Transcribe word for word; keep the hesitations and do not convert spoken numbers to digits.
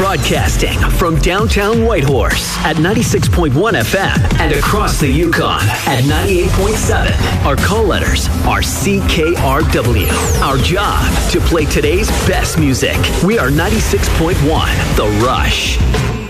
Broadcasting from downtown Whitehorse at ninety-six point one F M and across the Yukon at ninety-eight point seven. Our call letters are C K R W. Our job to play today's best music. We are ninety-six point one The Rush.